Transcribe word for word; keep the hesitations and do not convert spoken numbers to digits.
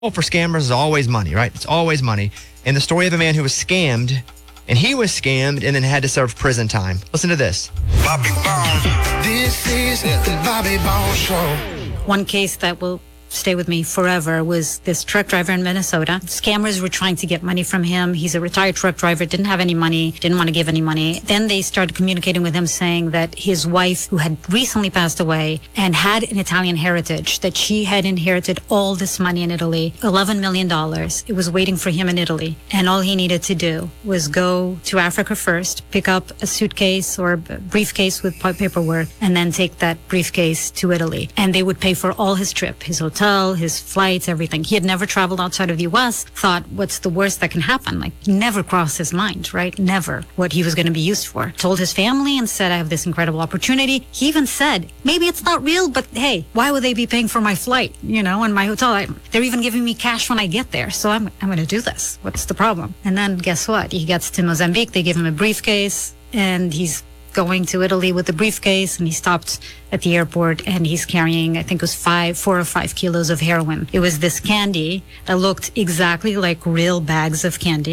Well, for scammers is always money, right? It's always money. And the story of a man who was scammed, and he was scammed and then had to serve prison time. Listen to this. Bobby Bones. This is the Bobby Bones Show. One case that will stay with me forever was this truck driver in Minnesota. Scammers were trying to get money from him. He's a retired truck driver, didn't have any money, didn't want to give any money. Then they started communicating with him saying that his wife, who had recently passed away and had an Italian heritage, that she had inherited all this money in Italy, eleven million dollars. It was waiting for him in Italy. And all he needed to do was go to Africa first, pick up a suitcase or a briefcase with paperwork, and then take that briefcase to Italy. And they would pay for all his trip, his hotel, his flights, everything. He had never traveled outside of the U S, thought, what's the worst that can happen? Like, never crossed his mind, right? Never what he was going to be used for. Told his family and said, I have this incredible opportunity. He even said, maybe it's not real, but hey, why would they be paying for my flight, you know, and my hotel? I, they're even giving me cash when I get there, so I'm, I'm going to do this. What's the problem? And then guess what? He gets to Mozambique, they give him a briefcase, and he's going to Italy with the briefcase, and he stopped at the airport and he's carrying, I think it was five, four or five kilos of heroin. It was this candy that looked exactly like real bags of candy.